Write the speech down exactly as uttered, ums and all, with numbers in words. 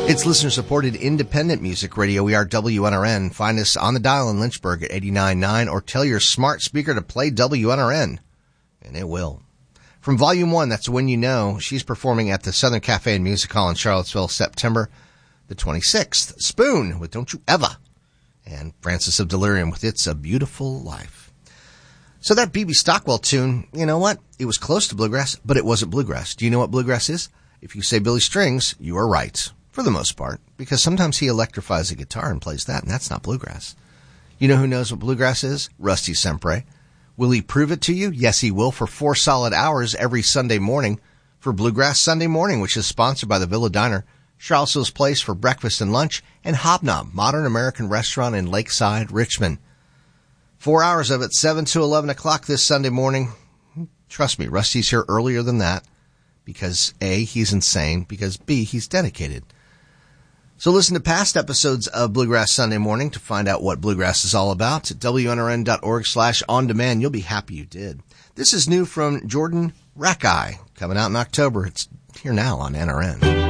It's listener-supported independent music radio. We are W N R N. Find us on the dial in Lynchburg at eighty-nine point nine or tell your smart speaker to play W N R N, and it will. From Volume one, that's When You Know, she's performing at the Southern Cafe and Music Hall in Charlottesville, September the twenty-sixth. Spoon with Don't You Ever, and Francis of Delirium with It's a Beautiful Life. So that B B Stockwell tune, you know what? It was close to bluegrass, but it wasn't bluegrass. Do you know what bluegrass is? If you say Billy Strings, you are right. For the most part, because sometimes he electrifies a guitar and plays that, and that's not bluegrass. You know who knows what bluegrass is? Rusty Sempre. Will he prove it to you? Yes, he will, for four solid hours every Sunday morning for Bluegrass Sunday Morning, which is sponsored by the Villa Diner, Charlottesville's place for breakfast and lunch, and Hobnob, modern American restaurant in Lakeside, Richmond. Four hours of it, seven to eleven o'clock this Sunday morning. Trust me, Rusty's here earlier than that because A, he's insane, because B, he's dedicated. So listen to past episodes of Bluegrass Sunday Morning to find out what bluegrass is all about at W N R N dot org slash on demand. You'll be happy you did. This is new from Jordan Rackeye, coming out in October. It's here now on N R N.